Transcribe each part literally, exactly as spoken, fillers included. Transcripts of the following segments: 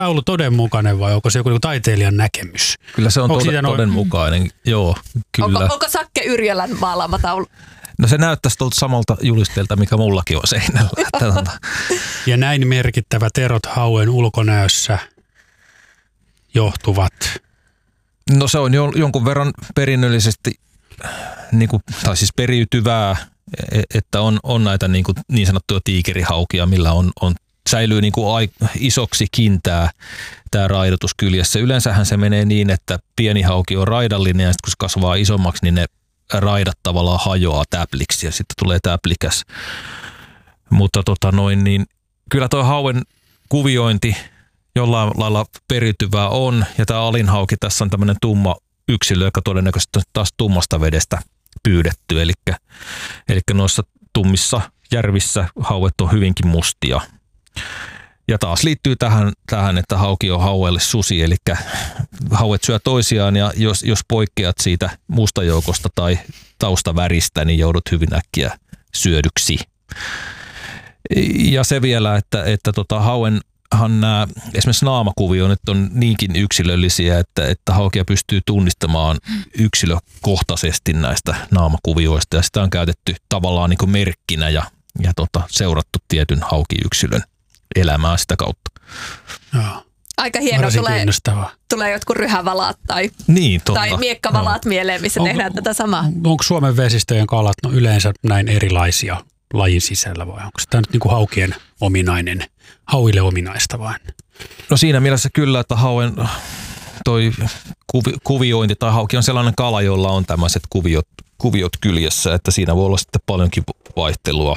taulu todenmukainen vai onko se joku taiteilijan näkemys? Kyllä se on Onko tod- siitä noin- todenmukainen, joo, kyllä. Onko, onko Sakke Yrjölän maalaama taulu? No se näyttäisi tuolta samalta julisteelta, mikä mullakin on seinällä. Että, tota, Ja näin merkittävät erot hauen ulkonäössä johtuvat. no se on jo, jonkun verran perinnöllisesti, niin kuin, tai siis periytyvää, e- että on, on näitä niin, kuin, niin sanottuja tiikerihaukia, millä on, on säilyy niin kuin ai, isoksikin tämä, tämä raidotus kyljessä. Yleensähän se menee niin, että pieni hauki on raidallinen ja sitten kun se kasvaa isommaksi, niin ne raidat tavallaan hajoaa täpliksi ja sitten tulee täplikäs. Mutta tota noin, niin kyllä tuo hauen kuviointi jollain lailla periytyvää on. Ja tämä alinhauki tässä on tämmöinen tumma yksilö, joka todennäköisesti on taas tummasta vedestä pyydetty. Eli, eli noissa tummissa järvissä hauet on hyvinkin mustia. Ja taas liittyy tähän, tähän, että hauki on hauelle susi, eli hauet syö toisiaan ja jos, jos poikkeat siitä mustajoukosta tai taustaväristä, niin joudut hyvin äkkiä syödyksi. Ja se vielä, että, että tota, hauenhan nämä esimerkiksi naamakuvioinnit on niinkin yksilöllisiä, että, että haukia pystyy tunnistamaan yksilökohtaisesti näistä naamakuvioista ja sitä on käytetty tavallaan niin kuin merkkinä ja, ja tota, seurattu tietyn haukiyksilön elämää sitä kautta. Joo. Aika hieno, Varsin tulee, kiinnostavaa. tulee jotkut ryhävalaat tai, Niin, totta. tai miekkavalaat mieleen, missä Onko- tehdään tätä samaa. Onko Suomen vesistöjen kalat no yleensä näin erilaisia lajin sisällä vai onko tämä nyt niin kuin haukien ominainen, hauille ominaista vain? No siinä mielessä kyllä, että hauen toi kuvi, kuviointi tai hauki on sellainen kala, jolla on tämmöiset kuviot, kuviot kyljessä, että siinä voi olla sitten paljonkin vaihtelua.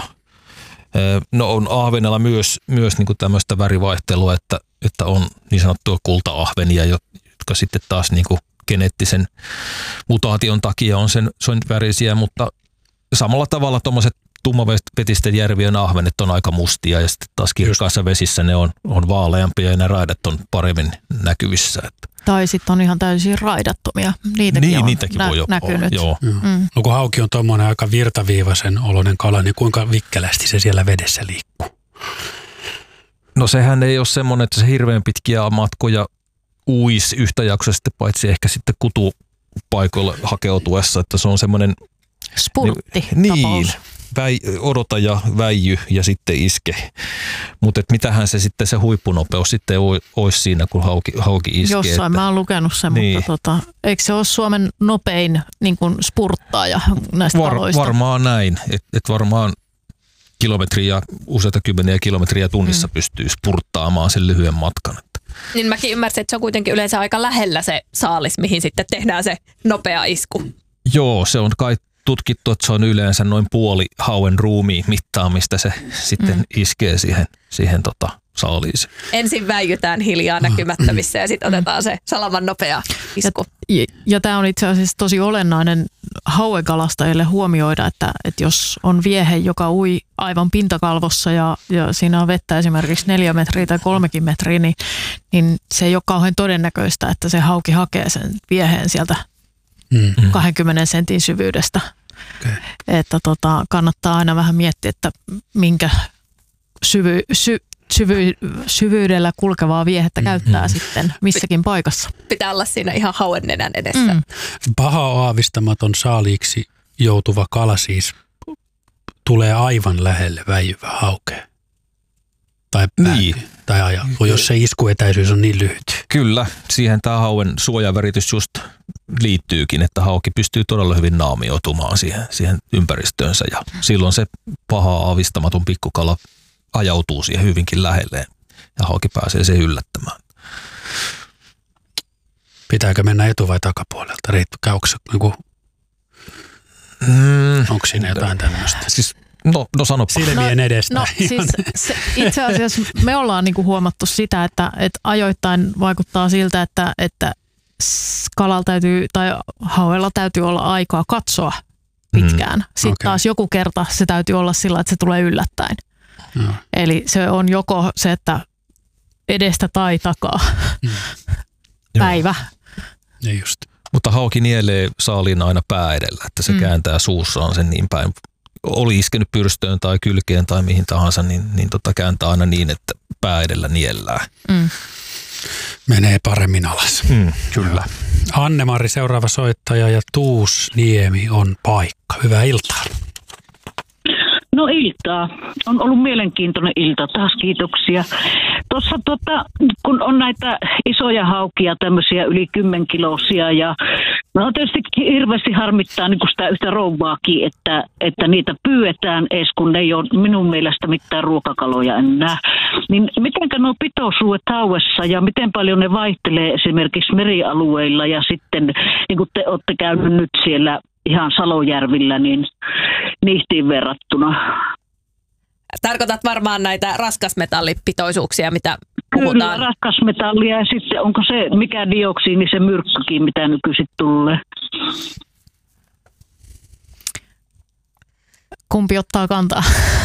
No on ahvenella myös, myös niin kuin tämmöistä värivaihtelua, että, että on niin sanottua kulta-ahvenia, jotka sitten taas niin kuin geneettisen mutaation takia on sen, sen värisiä, mutta samalla tavalla tuommoiset tummavetisten järvien ahvenet on aika mustia ja sitten taas kirkkaissa vesissä ne on, on vaaleampia ja ne raidat on paremmin näkyvissä. Että. Tai sitten on ihan täysin raidattomia. Niitäkin niin, on niitäkin nä- voi jo näkynyt. olla, joo. Mm. No kun hauki on tuommoinen aika virtaviivaisen oloinen kala, niin kuinka vikkelästi se siellä vedessä liikkuu? No sehän ei ole semmoinen, että se hirveän pitkiä matkoja uisi yhtä jaksoisesti, paitsi ehkä sitten kutupaikoille hakeutuessa, että se on semmoinen Spurtti niin, tapaus. väi, odota ja väijy ja sitten iske. Mutta mitähän se sitten se huippunopeus sitten olisi siinä, kun hauki, hauki iskee. Jossain että, mä oon lukenut sen, niin. mutta tota, eikö se ole Suomen nopein niin kuin spurttaaja näistä var, kaloista? Varmaan näin, että et varmaan kilometriä, useita kymmeniä kilometriä tunnissa mm. pystyy spurttaamaan sen lyhyen matkan. Niin mäkin ymmärsin, että se on kuitenkin yleensä aika lähellä se saalis, mihin sitten tehdään se nopea isku. Joo, se on kai tutkittu, että se on yleensä noin puoli hauen ruumiin mittaa, mistä se sitten mm. iskee siihen, siihen tota saaliiseen. Ensin väijytään hiljaa näkymättömissä ja sitten otetaan se salaman nopea isku. Ja, ja tämä on itse asiassa tosi olennainen hauekalastajille huomioida, että, että jos on viehe, joka ui aivan pintakalvossa ja, ja siinä on vettä esimerkiksi neljä metriä tai kolmekin metriä, niin, niin se ei ole kauhean todennäköistä, että se hauki hakee sen vieheen sieltä mm. kaksikymmentä sentin syvyydestä. Okay. Että tota, kannattaa aina vähän miettiä, että minkä syvy, sy, syvy, syvyydellä kulkevaa viehettä mm. käyttää mm. sitten missäkin paikassa. Pitää olla siinä ihan hauen nenän edessä. Mm. Paha aavistamaton saaliiksi joutuva kala siis tulee aivan lähelle väijyvää haukea. Tai päätyy, niin. tai ajautuu, jos se iskuetäisyys on niin lyhyt. Kyllä, siihen tämä hauen suojaväritys just liittyykin, että hauki pystyy todella hyvin naamioitumaan siihen, siihen ympäristöönsä ja silloin se paha aavistamaton pikkukala ajautuu siihen hyvinkin lähelle ja hauki pääsee sen yllättämään. Pitääkö mennä etu- vai takapuolelta? Käykö se niin kuin, mm, onko siinä jotain tämmöistä? Siis No, no sanopa. Silmien no, edestä. No siis se, itse asiassa me ollaan niinku huomattu sitä, että, että ajoittain vaikuttaa siltä, että, että kalalla täytyy tai hauella täytyy olla aikaa katsoa pitkään. Mm, Sitten okay. taas joku kerta se täytyy olla sillä, että se tulee yllättäen. No. Eli se on joko se, että edestä tai takaa mm. päivä. Ja just. Mutta hauki nielee saaliin aina pää edellä, että se mm. kääntää suussaan sen niin päin. Oli iskenyt pyrstöön tai kylkeen tai mihin tahansa, niin, niin tota kääntää aina niin, että pää edellä niellää. Mm. menee paremmin alas. Mm, kyllä. Anne-Mari, seuraava soittaja, ja Tuusniemi on paikka. Hyvää iltaa. No iltaa. On ollut mielenkiintoinen ilta. Taas kiitoksia. Tuossa tota, kun on näitä isoja haukia, tämmöisiä yli kymmenkiloisia ja no tietysti hirveästi harmittaa niin kuin sitä yhtä rouvaakin, että, että niitä pyydetään edes, kun ne ei ole minun mielestä mitään ruokakaloja enää. Niin mitenkä nuo pitoisuudet hauessa ja miten paljon ne vaihtelee esimerkiksi merialueilla ja sitten niin kuin te olette käynyt nyt siellä ihan Salojärvillä, niin niihtiin verrattuna. Tarkoitat varmaan näitä raskasmetallipitoisuuksia, mitä puhutaan. Kyllä, raskasmetallia ja sitten onko se, mikä dioksiini, se myrkkykin, mitä nykyisin tulee. Kumpi ottaa kantaa?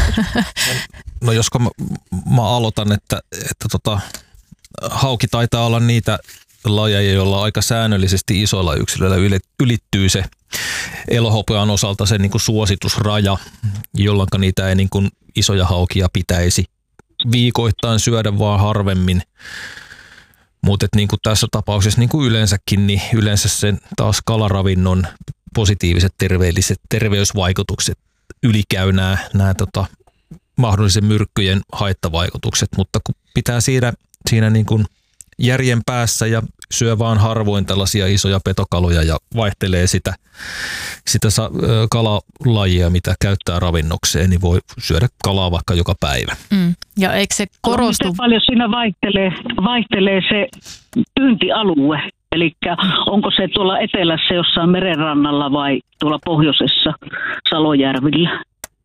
No josko mä, mä aloitan, että, että tota, hauki taitaa olla niitä lajeja, joilla aika säännöllisesti isoilla yksilöillä ylittyy se elohopean osalta se niin kuin suositusraja, jolloin niitä ei niin kuin isoja haukia pitäisi viikoittain syödä, vaan harvemmin. Mutta niin kuin tässä tapauksessa niin kuin yleensäkin, niin yleensä sen taas kalaravinnon positiiviset terveelliset terveysvaikutukset ylikäy nämä, nämä tota, mahdollisen myrkkyjen haittavaikutukset, mutta kun pitää siinä, siinä niin kuin järjen päässä ja syö vaan harvoin tällaisia isoja petokaloja ja vaihtelee sitä, sitä kalalajia, mitä käyttää ravinnokseen, niin voi syödä kalaa vaikka joka päivä. Mm. Ja eikö se korostu? Miten paljon siinä vaihtelee, vaihtelee se pyyntialue? Eli onko se tuolla etelässä jossain merenrannalla vai tuolla pohjoisessa Salojärvillä?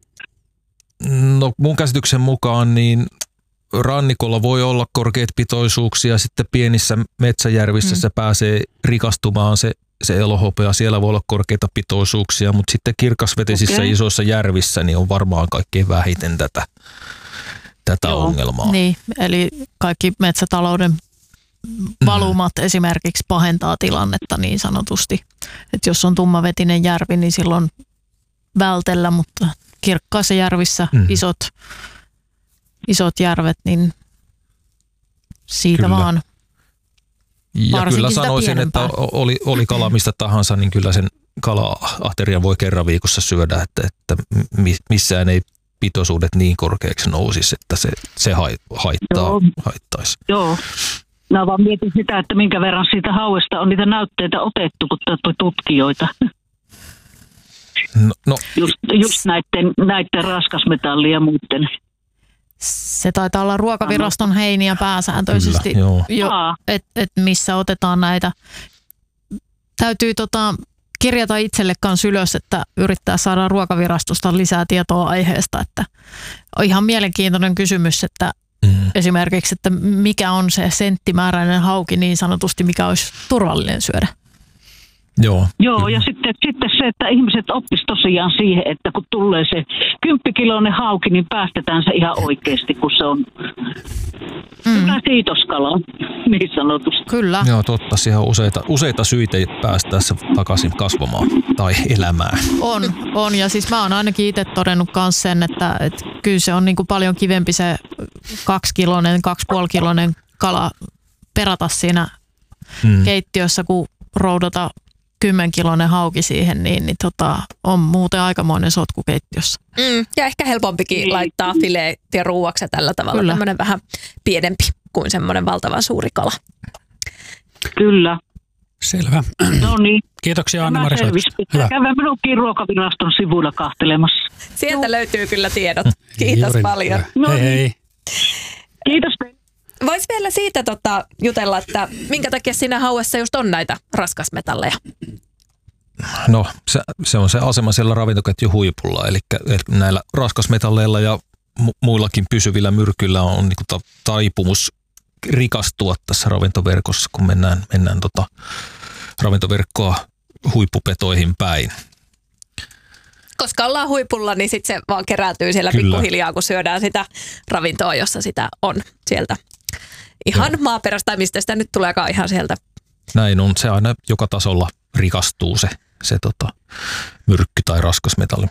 No mun käsityksen mukaan niin rannikolla voi olla korkeat pitoisuuksia, sitten pienissä metsäjärvissä mm. se pääsee rikastumaan se, se elohopea, siellä voi olla korkeita pitoisuuksia, mutta sitten kirkasvetisissä okay. isoissa järvissä niin on varmaan kaikkein vähiten tätä, tätä Joo. ongelmaa. Niin, eli kaikki metsätalouden valumat mm. esimerkiksi pahentaa tilannetta niin sanotusti, että jos on tummavetinen järvi, niin silloin vältellä, mutta kirkkaissa järvissä mm. isot isot järvet, niin siitä kyllä. vaan. Ja kyllä sanoisin, että oli, oli kala mistä tahansa, niin kyllä sen kala-ahterian voi kerran viikossa syödä, että, että missään ei pitoisuudet niin korkeaksi nousisi, että se, se haittaa, Joo. haittaisi. Joo. Mä vaan mietin sitä, että minkä verran siitä hauesta on niitä näytteitä otettu, kun te tutkijoita. No, no. Just, just näiden, näiden raskasmetallien ja muiden. Se taitaa olla Ruokaviraston heiniä pääsääntöisesti, Kyllä, että et missä otetaan näitä. Täytyy tota, kirjata itselle kanssa ylös, että yrittää saada Ruokavirastosta lisää tietoa aiheesta. Että on ihan mielenkiintoinen kysymys, että mm. esimerkiksi, että mikä on se senttimääräinen hauki niin sanotusti, mikä olisi turvallinen syödä. Joo, Joo ja sitten, sitten se, että ihmiset oppisivat tosiaan siihen, että kun tulee se kymppikiloinen hauki, niin päästetään se ihan oikeasti, kun se on mm. hyvä kiitoskala, niin sanotusti. Kyllä. Joo, totta. Siihen on useita, useita syitä päästää se takaisin kasvamaan tai elämään. On, on. Ja siis mä oon ainakin itse todennut myös sen, että, että kyllä se on niin kuin paljon kivempi se kaksikiloinen, kaksipuolikiloinen kala perata siinä mm. keittiössä, kun roudata kymmenkiloinen hauki siihen, niin, niin tota, on muuten aikamoinen sotku keittiössä. Mm, ja ehkä helpompikin niin. laittaa fileet ja ruuaksi tällä tavalla. Kyllä. Tämmöinen vähän pienempi kuin semmoinen valtavan suuri kala. Kyllä. Selvä. No niin. Kiitoksia Anne-Mari soitosta. Hyvä. Käydään minunkin Ruokaviraston sivuilla kahtelemassa. Sieltä Juh. löytyy kyllä tiedot. Kiitos Juuri paljon. No hei hei. Kiitos teille. Voisi vielä siitä tota, jutella, että minkä takia siinä hauessa just on näitä raskasmetalleja? No se, se on se asema siellä ravintoketjun huipulla, eli, eli näillä raskasmetalleilla ja mu- muillakin pysyvillä myrkyillä on niin kuin taipumus rikastua tässä ravintoverkossa, kun mennään, mennään tota ravintoverkkoa huippupetoihin päin. Koska ollaan huipulla, niin sitten se vaan kerääntyy siellä Kyllä. pikkuhiljaa, kun syödään sitä ravintoa, jossa sitä on sieltä ihan Joo. maaperästä, tai mistä sitä nyt tuleekaan ihan sieltä. Näin on, se aina joka tasolla rikastuu se, se tota, myrkky tai raskasmetalli.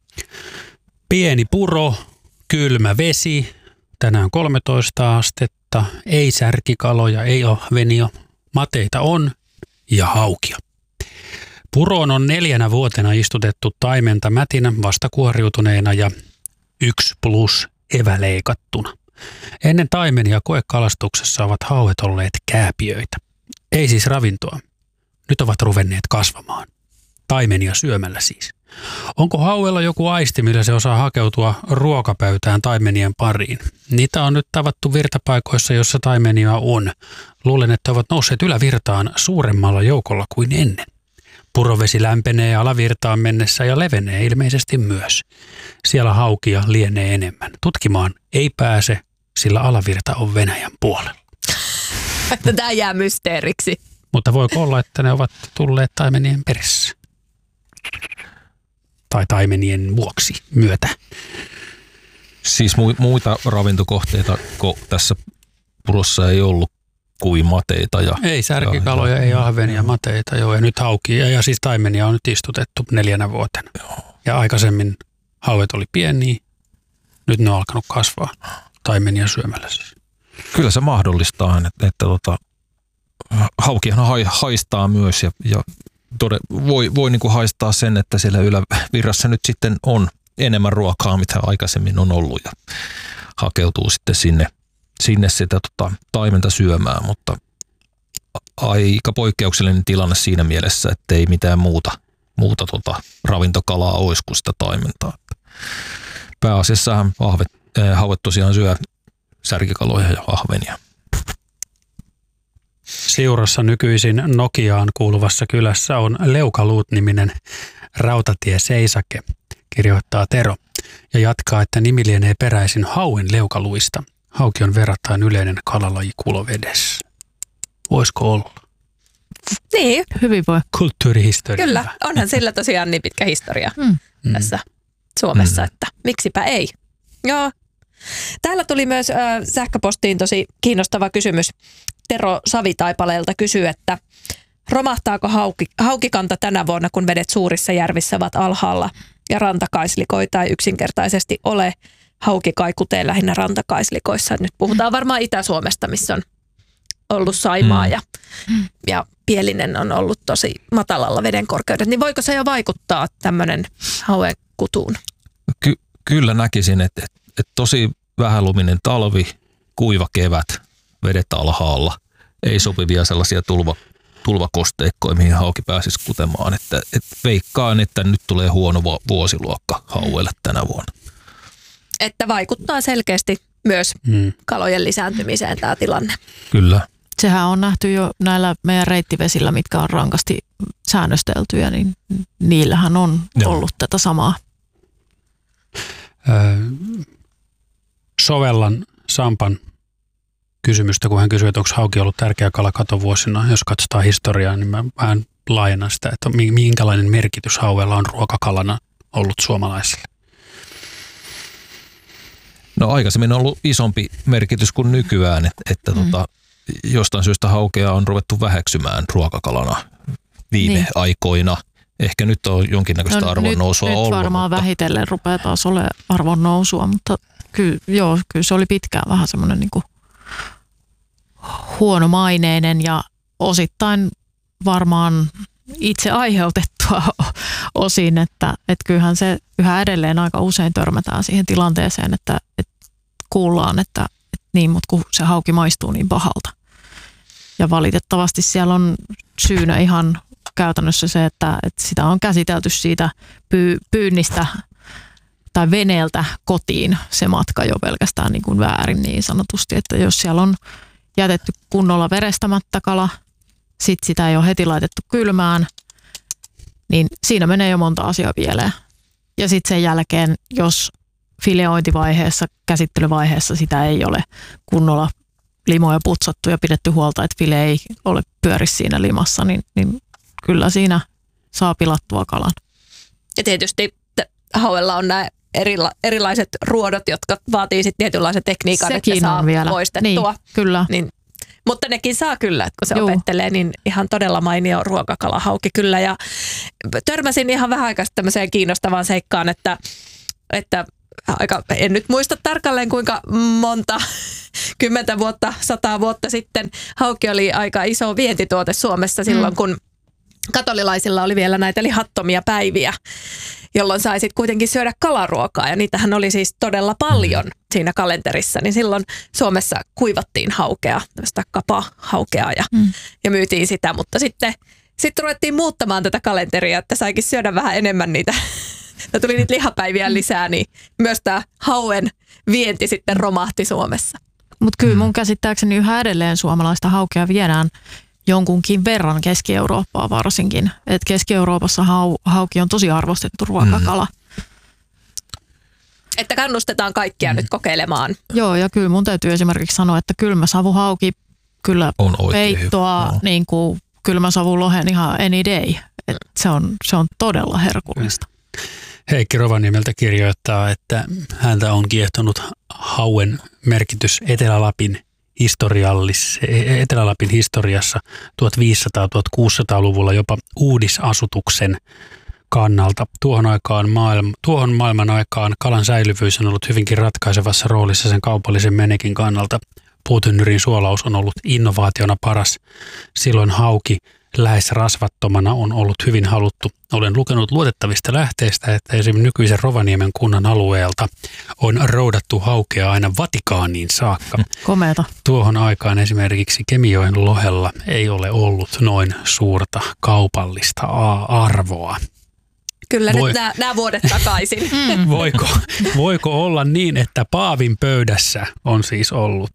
Pieni puro, kylmä vesi, tänään kolmetoista astetta, mutta ei särkikaloja, ei ahvenia, mateita on ja haukia. Puroon on neljänä vuotena istutettu taimenta mätinä vastakuoriutuneena ja yksi plus eväleikattuna. Ennen taimenia koekalastuksessa ovat hauet olleet kääpiöitä. Ei siis ravintoa. Nyt ovat ruvenneet kasvamaan. Taimenia syömällä siis. Onko hauella joku aisti, millä se osaa hakeutua ruokapöytään taimenien pariin? Niitä on nyt tavattu virtapaikoissa, jossa taimenia on. Luulen, että ovat nousseet ylävirtaan suuremmalla joukolla kuin ennen. Purovesi lämpenee alavirtaan mennessä ja levenee ilmeisesti myös. Siellä haukia lienee enemmän. Tutkimaan ei pääse, sillä alavirta on Venäjän puolella. Tämä jää mysteeriksi. Mutta voiko olla, että ne ovat tulleet taimenien perässä? Tai taimenien vuoksi myötä. Siis mu- muita ravintokohteita tässä purossa ei ollut kuin mateita. Ja, ei särkikaloja, ja, ei ahvenia, mateita. Joo, ja nyt haukia ja siis taimenia on nyt istutettu neljänä vuotena. Joo. Ja aikaisemmin hauet oli pieniä, nyt ne on alkanut kasvaa taimenia syömällä siis. Kyllä se mahdollistaa, että, että tota, haukihan haistaa myös ja, ja tode, voi, voi niin kuin haistaa sen, että siellä ylävirrassa nyt sitten on enemmän ruokaa, mitä aikaisemmin on ollut ja hakeutuu sitten sinne, sinne sitä tota, taimenta syömään, mutta aika poikkeuksellinen tilanne siinä mielessä, että ei mitään muuta, muuta tota, ravintokalaa olisi kuin sitä taimentaa. Pääasiassahan ahvet, äh, hauet tosiaan syö särkikaloja ja ahvenia. Siurassa nykyisin Nokiaan kuuluvassa kylässä on Leukaluut-niminen rautatieseisake, kirjoittaa Tero, ja jatkaa, että nimi lienee peräisin hauen leukaluista. Hauki on verrattain yleinen kalalaji kulovedessä. Voisiko olla? Niin. Hyvin voi. Kulttuurihistoria. Kyllä, onhan sillä tosiaan niin pitkä historia mm. tässä Suomessa, mm. että miksipä ei. Joo. Täällä tuli myös äh, sähköpostiin tosi kiinnostava kysymys. Tero Savitaipaleelta kysyy, että romahtaako hauki, haukikanta tänä vuonna, kun vedet suurissa järvissä ovat alhaalla ja rantakaislikoita ei yksinkertaisesti ole. Hauki kai kutee lähinnä rantakaislikoissa. Nyt puhutaan varmaan Itä-Suomesta, missä on ollut Saimaa mm. ja, ja Pielinen on ollut tosi matalalla veden korkeudet. Niin voiko se jo vaikuttaa tämmöinen hauen kutuun? Ky- kyllä näkisin, että, että, että tosi vähäluminen talvi, kuiva kevät, vedet alhaalla. Ei sopivia sellaisia tulva, tulvakosteikkoja, mihin hauki pääsisi kutemaan. Että, että veikkaan, että nyt tulee huono vuosiluokka hauelle tänä vuonna. Että vaikuttaa selkeästi myös hmm. kalojen lisääntymiseen tämä tilanne. Kyllä. Sehän on nähty jo näillä meidän reittivesillä, mitkä on rankasti säännösteltyjä, niin niillähän on Joo. ollut tätä samaa. Öö, sovellan Sampan kysymystä, kun hän kysyi, että onko hauki ollut tärkeä kala katovuosina. Jos katsotaan historiaa, niin mä vähän laajennan sitä, että minkälainen merkitys hauella on ruokakalana ollut suomalaisille. No aikaisemmin on ollut isompi merkitys kuin nykyään, että, että mm. tota, jostain syystä haukea on ruvettu väheksymään ruokakalana viime niin. aikoina. Ehkä nyt on jonkinnäköistä no, arvonnousua nyt, ollut. Nyt varmaan mutta... vähitellen rupeaa taas olemaan arvonnousua, mutta kyllä, joo, kyllä se oli pitkään vähän semmoinen niin kuin huonomaineinen ja osittain varmaan itse aiheutettua osin, että, että kyllähän se yhä edelleen aika usein törmätään siihen tilanteeseen, että, että kuullaan, että, että niin, mutta kun se hauki maistuu niin pahalta. Ja valitettavasti siellä on syynä ihan käytännössä se, että, että sitä on käsitelty siitä pyy, pyynnistä tai veneeltä kotiin se matka jo pelkästään niin kuin väärin niin sanotusti, että jos siellä on jätetty kunnolla verestämättä kala, sitten sitä ei ole heti laitettu kylmään, niin siinä menee jo monta asiaa pieleen. Ja sitten sen jälkeen, jos fileointivaiheessa, käsittelyvaiheessa sitä ei ole kunnolla limoja putsattu ja pidetty huolta, että file ei ole pyöri siinä limassa, niin, niin kyllä siinä saa pilattua kalan. Ja tietysti hauella on nämä erila- erilaiset ruodot, jotka vaatii sitten tietynlaisen tekniikan, Sekin että saa vielä poistettua. Niin, kyllä. Niin, mutta nekin saa kyllä, että kun se Juu. opettelee, niin ihan todella mainio ruokakalahauki kyllä. Ja törmäsin ihan vähän aikaa tämmöiseen kiinnostavaan seikkaan, että, että aika, en nyt muista tarkalleen kuinka monta, kymmentä vuotta, sataa vuotta sitten hauki oli aika iso vientituote Suomessa silloin, mm. kun katolilaisilla oli vielä näitä lihattomia päiviä, jolloin saisit kuitenkin syödä kalaruokaa ja niitähän oli siis todella paljon siinä kalenterissa, niin silloin Suomessa kuivattiin haukea, tästä kapahaukea ja, mm. ja myytiin sitä, mutta sitten sitten ruvettiin muuttamaan tätä kalenteria, että saikin syödä vähän enemmän niitä. Ja tuli niitä lihapäiviä lisää, niin myös tämä hauen vienti sitten romahti Suomessa. Mutta kyllä mun käsittääkseni yhä edelleen suomalaista haukea viedään jonkunkin verran Keski-Eurooppaa varsinkin. Et Keski-Euroopassa hau, hauki on tosi arvostettu ruokakala. Mm. Että kannustetaan kaikkia mm. nyt kokeilemaan. Joo, ja kyllä mun täytyy esimerkiksi sanoa, että kylmäsavuhauki kyllä peittoa niin kuin kylmäsavulohen ihan any day. Et se, on, se on todella herkullista. Heikki Rovaniemeltä kirjoittaa, että häntä on kiehtonut hauen merkitys Etelä-Lapin historiallis, Etelä-Lapin historiassa tuhatviisisataa-tuhatkuusisataaluvulla jopa uudisasutuksen kannalta. Tuohon, aikaan maailma, tuohon maailman aikaan kalan säilyvyys on ollut hyvinkin ratkaisevassa roolissa sen kaupallisen menekin kannalta. Puutynnyrin suolaus on ollut innovaationa paras. Silloin hauki lähes rasvattomana on ollut hyvin haluttu. Olen lukenut luotettavista lähteistä, että esimerkiksi nykyisen Rovaniemen kunnan alueelta on roudattu haukea aina Vatikaaniin saakka. Komeata. Tuohon aikaan esimerkiksi Kemijoen lohella ei ole ollut noin suurta kaupallista arvoa. Kyllä Voi... nyt nämä vuodet takaisin. voiko, voiko olla niin, että Paavin pöydässä on siis ollut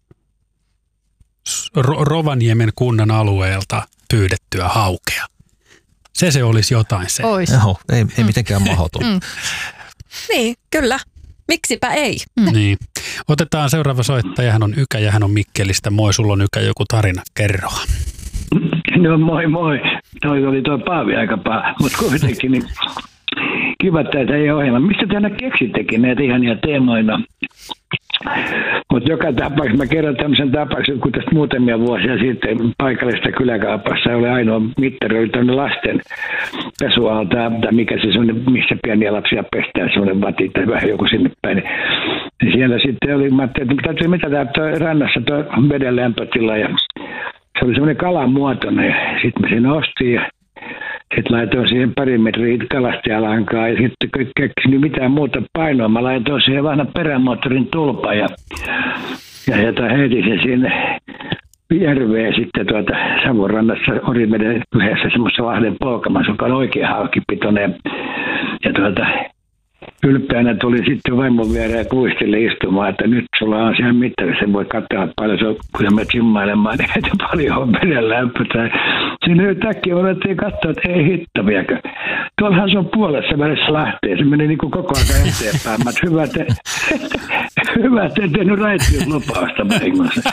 Ro- Rovaniemen kunnan alueelta pyydettyä haukea? Se se olisi jotain se. Ois. Joo, ei, ei mitenkään mahdoton. Mm. Niin, kyllä. Miksipä ei? Mm. Niin. Otetaan seuraava soittaja. Hän on Ykä ja hän on Mikkelistä. Moi, sulla on Ykä joku tarina. Kerroa. No moi moi. Toi oli toi Paavi aika paha, mutta kuitenkin niin kiva, että ei ohjelma. Mistä te aina keksittekin näitä ihania teemoina? Mutta joka tapauksessa, mä kerron tämmöisen tapauksen, kun tästä muutamia vuosia sitten paikallista kyläkaupassa oli ainoa mittari, oli tämmöinen lasten pesualta, tai mikä se semmoinen, missä pieniä lapsia pestään, semmoinen vati tai vähän joku sinne päin. Ja siellä sitten oli, mä ajattelin, että täytyy mitata tuo rannassa tuo veden lämpötila, ja se oli semmoinen kalan muotoinen, ja sitten mä sen ostin, ja sitten laitoin siihen pari metriä kalastajalankaa ja sitten keksin mitään muuta painoa. Mä laitoin siihen vanhan perämoottorin tulpa ja, ja, ja heitin sen sinne järveen sitten tuota Savonrannassa Orimeden yhdessä semmoisessa Lahden polkamassa, joka on oikein haukipitoinen. Ja tuota, ylpeänä tuli sitten vaimon viereen ja kuistille istumaan, että nyt sulla on siellä mittarissa, voi katsoa paljon, se on, kun sä menet simmailemaan, niin että paljon on veden lämpötä. Siinä yhtäkkiä voitiin katsoa, että ei hitto vieläkö. Tuollahan se on puolessa välissä lähtee, se meni niin kuin koko ajan eteenpäin. Mä hyvä, että hyvä, että en tehnyt raittiuslupausta vahingossa.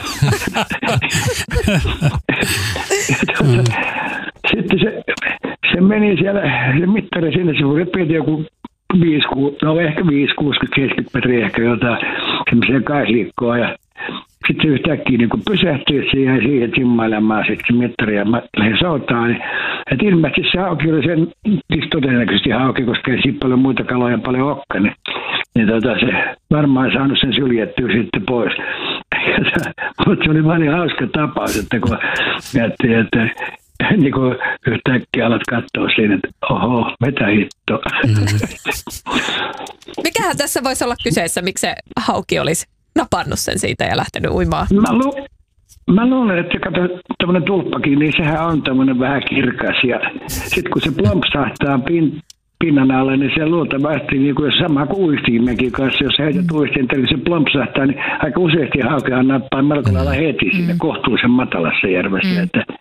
Sitten se, se meni siellä, se mittari sinne, se repiiti joku viisi, no ehkä viisi, kuusikymmentä, seitsemänkymmentä metriä ehkä jotain semmoisia kaisliikkoa ja sitten se yhtäkkiä niin kun pysähtyi siihen ja siihen simmailemaan sitten se mittari ja mä lähdin soutaan. Niin, että ilmeisesti se hauki oli sen, siis todennäköisesti hauki, koska ei siinä paljon muita kaloja paljon olekaan. Niin, niin tota, se varmaan saanut sen syljettyä sitten pois. Mutta se oli vaan niin hauska tapaus, että kun miettii, että niin kuin yhtäkkiä alat katsoa siinä, että oho, mitä hitto. Mm. Mikähän tässä voisi olla kyseessä, miksi se hauki olisi napannut sen siitä ja lähtenyt uimaan? Mä, lu- mä luulen, että kato, tämmöinen tulppakin, niin sehän on tämmöinen vähän kirkas. Ja sitten kun se plompsahtaa pin- pinnan alle, niin se luultavasti niin kuin sama kuin uistinmekin kanssa. Jos heität uistinta, niin se plompsahtaa, niin aika useasti haukehan nappaa melko lailla heti sinne mm. kohtuullisen matalassa järvessä. Mm. Että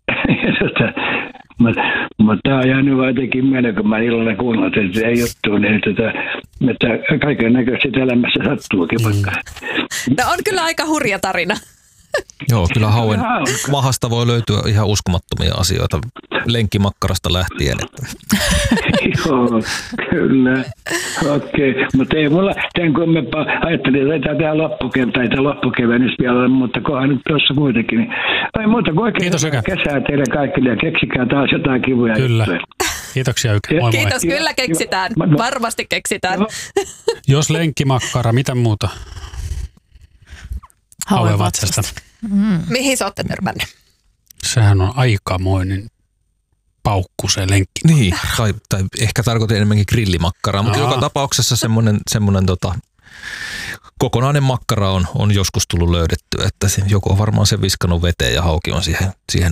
Mutta mut tämä on jäänyt vaan jotenkin mieleen, kun mä illalla kuunnellut, että ei juttu, niin että, että kaiken näköisesti elämässä sattuukin vaikka. No on kyllä aika hurja tarina. Joo, kyllä hauen mahasta voi löytyä ihan uskomattomia asioita lenkkimakkarasta lähtien. Joo, kyllä. Okei, okay. Mutta ei mulla tämän kummempaa. Ajattelin, että tämä loppukevään tai tämä loppukevään vielä, mutta kohan nyt tuossa kuitenkin. Niin, ei muuta kuin oikein kesää teille kaikille ja keksikää taas jotain kivuja. Kyllä. Kiitoksia Yke. Moi moi. Kiitos, kyllä keksitään. Joo. Varmasti keksitään. Joo. Jos lenkkimakkara, mitä muuta? Hauevatsasta. Mm. Mihin sä ootte törmännyt? Sehän on aikamoinen paukku se lenkki. Niin, tai, tai ehkä tarkoitin enemmänkin grillimakkaraa, mutta Aa. joka tapauksessa semmoinen, semmoinen tota, kokonainen makkara on, on joskus tullut löydetty, että se, joku on varmaan sen viskannut veteen ja hauki on siihen, siihen